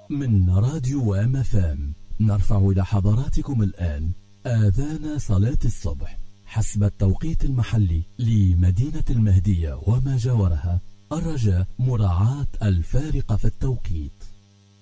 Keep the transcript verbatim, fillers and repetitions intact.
من راديو ام اف ام نرفع إلى حضراتكم الآن آذان صلاة الصبح حسب التوقيت المحلي لمدينة المهدية وما جاورها، الرجاء مراعاة الفارق في التوقيت.